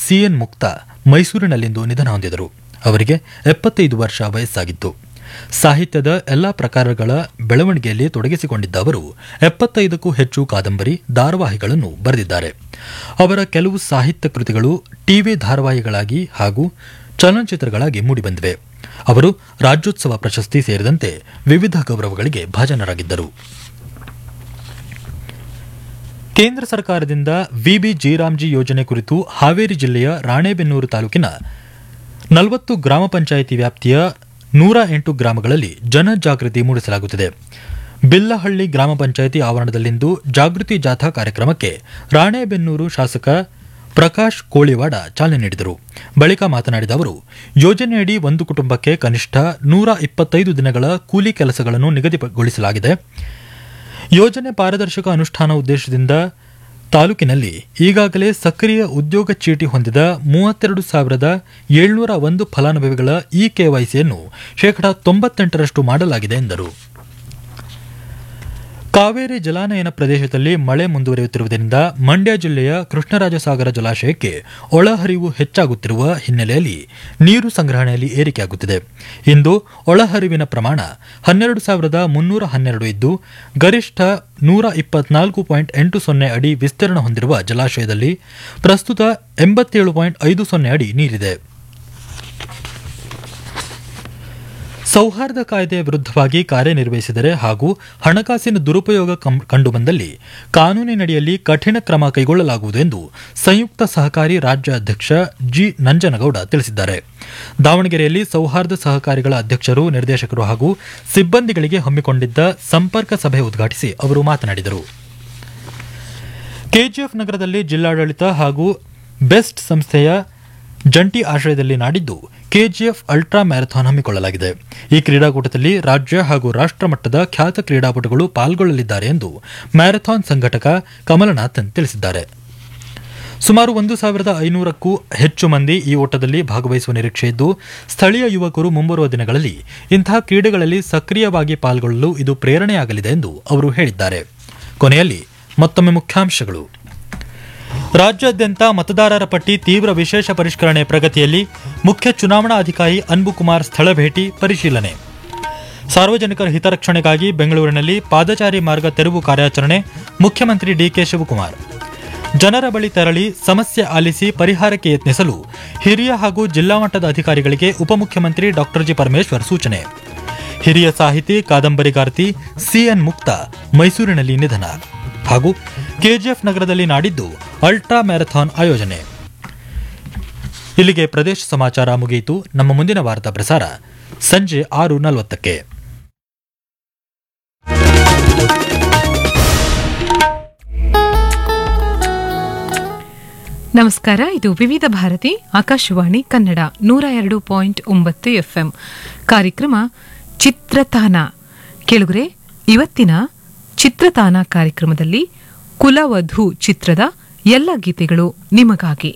CN ಮುಕ್ತ ಮೈಸೂರಿನಲ್ಲಿಂದು ನಿಧನ ಹೊಂದಿದರು. ಅವರಿಗೆ 75 ವರ್ಷ ವಯಸ್ಸಾಗಿತ್ತು. ಸಾಹಿತ್ಯದ ಎಲ್ಲಾ ಪ್ರಕಾರಗಳ ಬೆಳವಣಿಗೆಯಲ್ಲಿ ತೊಡಗಿಸಿಕೊಂಡಿದ್ದ ಅವರು 75ಕ್ಕೂ ಹೆಚ್ಚು ಕಾದಂಬರಿ, ಧಾರಾವಾಹಿಗಳನ್ನು ಬರೆದಿದ್ದಾರೆ. ಅವರ ಕೆಲವು ಸಾಹಿತ್ಯ ಕೃತಿಗಳು ಟಿವಿ ಧಾರಾವಾಹಿಗಳಾಗಿ ಹಾಗೂ ಚಲನಚಿತ್ರಗಳಾಗಿ ಮೂಡಿಬಂದಿವೆ. ಅವರು ರಾಜ್ಯೋತ್ಸವ ಪ್ರಶಸ್ತಿ ಸೇರಿದಂತೆ ವಿವಿಧ ಗೌರವಗಳಿಗೆ ಭಾಜನರಾಗಿದ್ದರು. ಕೇಂದ್ರ ಸರ್ಕಾರದಿಂದ ವಿಬಿ ಜೀರಾಮ್ಜಿ ಯೋಜನೆ ಕುರಿತು ಹಾವೇರಿ ಜಿಲ್ಲೆಯ ರಾಣೆಬೆನ್ನೂರು ತಾಲೂಕಿನ 40 ಗ್ರಾಮ ಪಂಚಾಯಿತಿ ವ್ಯಾಪ್ತಿಯ 108 ಗ್ರಾಮಗಳಲ್ಲಿ ಜನಜಾಗೃತಿ ಮೂಡಿಸಲಾಗುತ್ತಿದೆ. ಬಿಲ್ಲಹಳ್ಳಿ ಗ್ರಾಮ ಪಂಚಾಯಿತಿ ಆವರಣದಲ್ಲಿಂದು ಜಾಗೃತಿ ಜಾಥಾ ಕಾರ್ಯಕ್ರಮಕ್ಕೆ ರಾಣೆಬೆನ್ನೂರು ಶಾಸಕ ಪ್ರಕಾಶ್ ಕೋಳಿವಾಡ ಚಾಲನೆ ನೀಡಿದರು. ಬಳಿಕ ಮಾತನಾಡಿದ ಅವರು, ಯೋಜನೆಯಡಿ ಒಂದು ಕುಟುಂಬಕ್ಕೆ ಕನಿಷ್ಠ 125 ದಿನಗಳ ಕೂಲಿ ಕೆಲಸಗಳನ್ನು ನಿಗದಿಗೊಳಿಸಲಾಗಿದೆ. ಯೋಜನೆ ಪಾರದರ್ಶಕ ಅನುಷ್ಠಾನ ಉದ್ದೇಶದಿಂದ ತಾಲೂಕಿನಲ್ಲಿ ಈಗಾಗಲೇ ಸಕ್ರಿಯ ಉದ್ಯೋಗ ಚೀಟಿ ಹೊಂದಿದ 32,701 ಫಲಾನುಭವಿಗಳ ಇಕೆವೈಸಿಯನ್ನು 98% ಮಾಡಲಾಗಿದೆ ಎಂದರು. ಕಾವೇರಿ ಜಲಾನಯನ ಪ್ರದೇಶದಲ್ಲಿ ಮಳೆ ಮುಂದುವರಿಯುತ್ತಿರುವುದರಿಂದ ಮಂಡ್ಯ ಜಿಲ್ಲೆಯ ಕೃಷ್ಣರಾಜಸಾಗರ ಜಲಾಶಯಕ್ಕೆ ಒಳಹರಿವು ಹೆಚ್ಚಾಗುತ್ತಿರುವ ಹಿನ್ನೆಲೆಯಲ್ಲಿ ನೀರು ಸಂಗ್ರಹಣೆಯಲ್ಲಿ ಏರಿಕೆಯಾಗುತ್ತಿದೆ. ಇಂದು ಒಳಹರಿವಿನ ಪ್ರಮಾಣ 12,312 ಇದ್ದು, ಗರಿಷ್ಠ 124.80 ಅಡಿ ವಿಸ್ತೀರ್ಣ ಹೊಂದಿರುವ ಜಲಾಶಯದಲ್ಲಿ ಪ್ರಸ್ತುತ 87.50 ಅಡಿ ನೀರಿದೆ. ಸೌಹಾರ್ದ ಕಾಯ್ದೆಯ ವಿರುದ್ಧವಾಗಿ ಕಾರ್ಯನಿರ್ವಹಿಸಿದರೆ ಹಾಗೂ ಹಣಕಾಸಿನ ದುರುಪಯೋಗ ಕಂಡುಬಂದಲ್ಲಿ ಕಾನೂನಿನಡಿಯಲ್ಲಿ ಕಠಿಣ ಕ್ರಮ ಕೈಗೊಳ್ಳಲಾಗುವುದು ಎಂದು ಸಂಯುಕ್ತ ಸಹಕಾರಿ ರಾಜ್ಯ ಅಧ್ಯಕ್ಷ ಜಿ ನಂಜನಗೌಡ ತಿಳಿಸಿದ್ದಾರೆ. ದಾವಣಗೆರೆಯಲ್ಲಿ ಸೌಹಾರ್ದ ಸಹಕಾರಿಗಳ ಅಧ್ಯಕ್ಷರು, ನಿರ್ದೇಶಕರು ಹಾಗೂ ಸಿಬ್ಬಂದಿಗಳಿಗೆ ಹಮ್ಮಿಕೊಂಡಿದ್ದ ಸಂಪರ್ಕ ಸಭೆ ಉದ್ಘಾಟಿಸಿ ಅವರು ಮಾತನಾಡಿದರು. ಕೆಜಿಎಫ್ ನಗರದಲ್ಲಿ ಜಿಲ್ಲಾಡಳಿತ ಹಾಗೂ ಬೆಸ್ಟ್ ಸಂಸ್ಥೆಯ ಜಂಟಿ ಆಶ್ರಯದಲ್ಲಿ ನಾಡಿದ್ದು ಕೆಜಿಎಫ್ ಅಲ್ಟ್ರಾ ಮ್ಯಾರಥಾನ್ ಹಮ್ಮಿಕೊಳ್ಳಲಾಗಿದೆ. ಈ ಕ್ರೀಡಾಕೂಟದಲ್ಲಿ ರಾಜ್ಯ ಹಾಗೂ ರಾಷ್ಟ್ರ ಮಟ್ಟದ ಖ್ಯಾತ ಕ್ರೀಡಾಪಟುಗಳು ಪಾಲ್ಗೊಳ್ಳಲಿದ್ದಾರೆ ಎಂದು ಮ್ಯಾರಥಾನ್ ಸಂಘಟಕ ಕಮಲನಾಥನ್ ತಿಳಿಸಿದ್ದಾರೆ. ಸುಮಾರು 1,500ಕ್ಕೂ ಹೆಚ್ಚು ಮಂದಿ ಈ ಓಟದಲ್ಲಿ ಭಾಗವಹಿಸುವ ನಿರೀಕ್ಷೆ ಇದ್ದು, ಸ್ಥಳೀಯ ಯುವಕರು ಮುಂಬರುವ ದಿನಗಳಲ್ಲಿ ಇಂತಹ ಕ್ರೀಡೆಗಳಲ್ಲಿ ಸಕ್ರಿಯವಾಗಿ ಪಾಲ್ಗೊಳ್ಳಲು ಇದು ಪ್ರೇರಣೆಯಾಗಲಿದೆ ಎಂದು ಅವರು ಹೇಳಿದ್ದಾರೆ. ಕೊನೆಯಲ್ಲಿ ಮತ್ತೊಮ್ಮೆ ಮುಖ್ಯಾಂಶಗಳು. ರಾಜ್ಯಾದ್ಯಂತ ಮತದಾರರ ಪಟ್ಟಿ ತೀವ್ರ ವಿಶೇಷ ಪರಿಷ್ಕರಣೆ ಪ್ರಗತಿಯಲ್ಲಿ, ಮುಖ್ಯ ಚುನಾವಣಾ ಅಧಿಕಾರಿ ಅನ್ಬುಕುಮಾರ್ ಸ್ಥಳ ಭೇಟಿ ಪರಿಶೀಲನೆ. ಸಾರ್ವಜನಿಕರ ಹಿತರಕ್ಷಣೆಗಾಗಿ ಬೆಂಗಳೂರಿನಲ್ಲಿ ಪಾದಚಾರಿ ಮಾರ್ಗ ತೆರವು ಕಾರ್ಯಾಚರಣೆ, ಮುಖ್ಯಮಂತ್ರಿ ಡಿಕೆ ಶಿವಕುಮಾರ್. ಜನರ ಬಳಿ ತೆರಳಿ ಸಮಸ್ಯೆ ಆಲಿಸಿ ಪರಿಹಾರಕ್ಕೆ ಯತ್ನಿಸಲು ಹಿರಿಯ ಹಾಗೂ ಜಿಲ್ಲಾ ಮಟ್ಟದ ಅಧಿಕಾರಿಗಳಿಗೆ ಉಪಮುಖ್ಯಮಂತ್ರಿ ಡಾ ಜಿ ಪರಮೇಶ್ವರ್ ಸೂಚನೆ. ಹಿರಿಯ ಸಾಹಿತಿ, ಕಾದಂಬರಿಗಾರ್ತಿ ಸಿಎನ್ ಮುಕ್ತ ಮೈಸೂರಿನಲ್ಲಿ ನಿಧನ. ಹಾಗೂ ಕೆಜಿಎಫ್ ನಗರದಲ್ಲಿ ನಾಡಿದ್ದು ಅಲ್ಟ್ರಾ ಮ್ಯಾರಥಾನ್ ಆಯೋಜನೆ. ಇಲ್ಲಿಗೆ ಪ್ರದೇಶ ಸಮಾಚಾರ ಮುಗಿಯಿತು. ನಮ್ಮ ಮುಂದಿನ ವಾರ್ತಾ ಪ್ರಸಾರ ಸಂಜೆ 6:40ಕ್ಕೆ. ನಮಸ್ಕಾರ. ಇದು ವಿವಿಧ ಭಾರತಿ ಆಕಾಶವಾಣಿ ಕನ್ನಡ 102.9 FM ಕಾರ್ಯಕ್ರಮ ಚಿತ್ರತಾನ. ಕೇಳುಗರೆ, ಇವತ್ತಿನ ಚಿತ್ರತಾನ ಕಾರ್ಯಕ್ರಮದಲ್ಲಿ ಕುಲವಧು ಚಿತ್ರದ ಎಲ್ಲ ಗೀತೆಗಳು ನಿಮಗಾಗಿ.